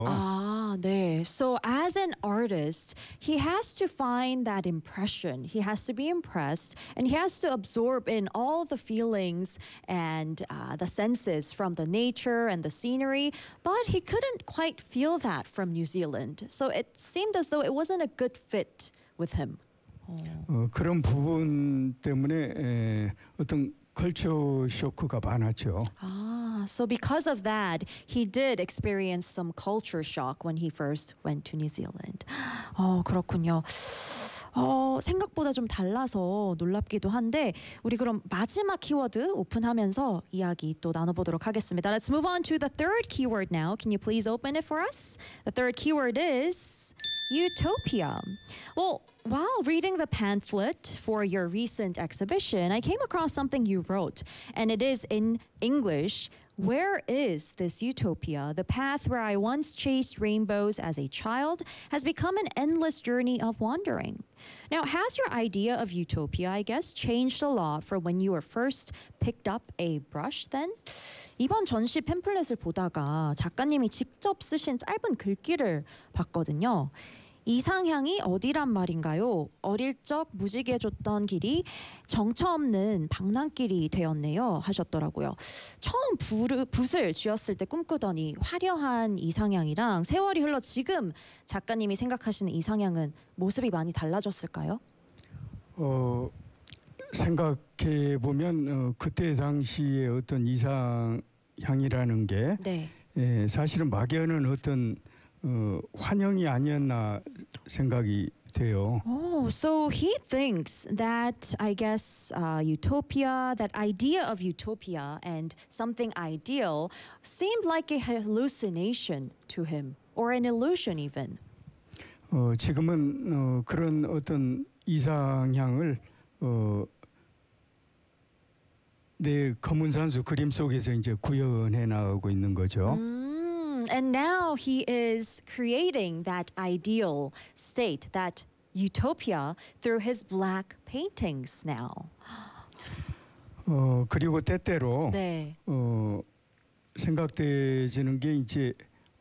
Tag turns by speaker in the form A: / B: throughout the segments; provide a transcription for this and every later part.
A: Ah, 네. So as an artist, he has to find that impression. He has to be impressed and he has to absorb in all the feelings and the senses from the nature and the scenery. But he couldn't quite feel that from New Zealand. So it seemed as though it wasn't a good fit with him.
B: 그런 부분 때문에 어떤 컬처 쇼크가 많았죠.
A: So because of that, he did experience some culture shock when he first went to New Zealand. 그렇군요. 생각보다 좀 달라서 놀랍기도 한데 우리 그럼 마지막 키워드 오픈하면서 이야기 또 나눠보도록 하겠습니다. Let's move on to the third keyword now. Can you please open it for us? The third keyword is utopia. Well, while reading the pamphlet for your recent exhibition, I came across something you wrote, and it is in English. Where is this utopia? The path where I once chased rainbows as a child has become an endless journey of wandering. Now, has your idea of utopia, I guess, changed a lot from when you were first picked up a brush then? 이번 전시 팸플렛을 보다가 작가님이 직접 쓰신 짧은 글귀를 봤거든요. 이상향이 어디란 말인가요? 어릴 적 무지개줬던 길이 정처 없는 방랑길이 되었네요 하셨더라고요. 처음 붓을 쥐었을 때 꿈꾸더니 화려한 이상향이랑 세월이 흘러 지금 작가님이 생각하시는 이상향은 모습이 많이 달라졌을까요?
B: 생각해 보면 그때 당시의 어떤 이상향이라는 게
A: 네.
B: 사실은 막연한 어떤 환영이 아니었나 생각이 돼요.
A: So he thinks that, I guess, utopia, that idea of utopia and something ideal seemed like a hallucination to him, or an illusion even.
B: 지금은 그런 어떤 이상향을 내 검은 산수 그림 속에서 이제 구현해 나가고 있는 거죠.
A: And now he is creating that ideal state, that utopia, through his black paintings now.
B: 그리고 때때로
A: 네.
B: 생각되지는 게 이제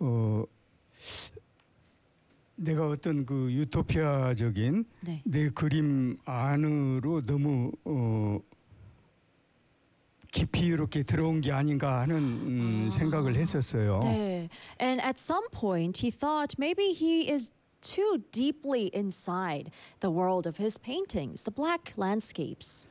B: 내가 어떤 그 유토피아적인
A: 네.
B: 내 그림 안으로 너무 깊이 이렇게 들어온 게 아닌가 하는 생각을 했었어요.
A: 네. And at some point he thought maybe he is too deeply inside the world of his paintings, the black landscapes.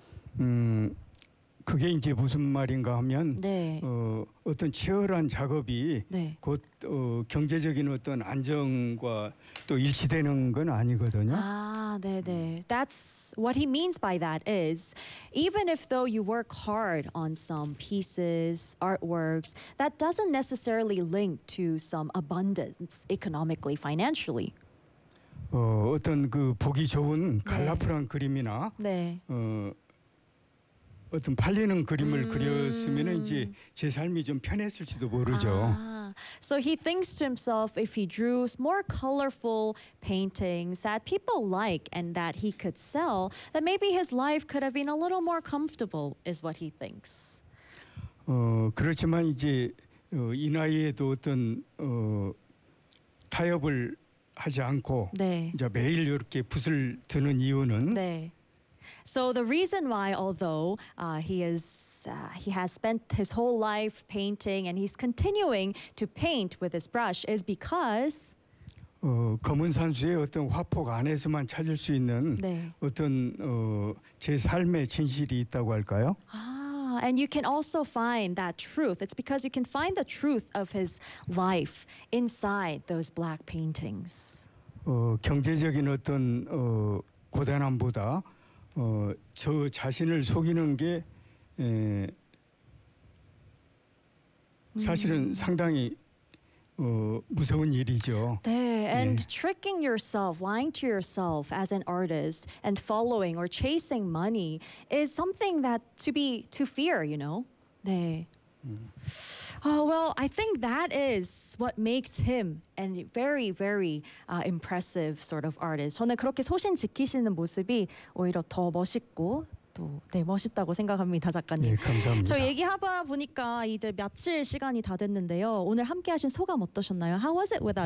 B: 그게 이제 무슨 말인가 하면
A: 네.
B: 어떤 치열한 작업이
A: 네.
B: 곧 경제적인 어떤 안정과 또 일치되는 건 아니거든요.
A: 네. That's what he means by that is even if though you work hard on some pieces, artworks, that doesn't necessarily link to some abundance economically, financially.
B: 어떤 그 보기 좋은 컬러풀한 그림이나
A: 네.
B: 어떤 팔리는 그림을 그렸으면 이제 제 삶이 좀 편했을지도 모르죠.
A: So he thinks to himself if he drew more colorful paintings that people like and that he could sell, that maybe his life could have been a little more comfortable, is what he thinks.
B: 그렇지만 이제 이 나이에도 어떤 타협을 하지 않고
A: 네.
B: 이제 매일 이렇게 붓을 드는 이유는
A: 네. So the reason why, although he has spent his whole life painting and he's continuing to paint with his brush, is because
B: 검은 산수의 어떤 화폭 안에서만 찾을 수 있는
A: 네.
B: 어떤 제 삶의 진실이 있다고 할까요?
A: And you can also find that truth. It's because you can find the truth of his life inside those black paintings.
B: 경제적인 어떤 고단함보다 저 자신을 속이는 게 사실은 상당히 무서운 일이죠.
A: 네, and tricking yourself, lying to yourself as an artist and following or chasing money is something that to fear, you know. 네. Well, I think that is what makes him a very, very impressive sort of artist. 저는 그렇게 소신 지키시는 모습이 오히려 더 멋있고 또 멋있다고 생각합니다, 작가님.
B: 네, 감사합니다.
A: 저 얘기하다 보니까 이제 며칠 시간이 다 됐는데요. 오늘 함께하신 소감 어떠셨나요? How was it with us?